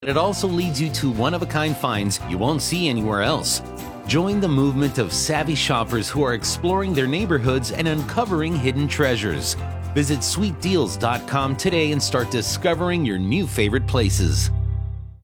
It also leads you to one-of-a-kind finds you won't see anywhere else. Join the movement of savvy shoppers who are exploring their neighborhoods and uncovering hidden treasures. Visit sweetdeals.com today and start discovering your new favorite places.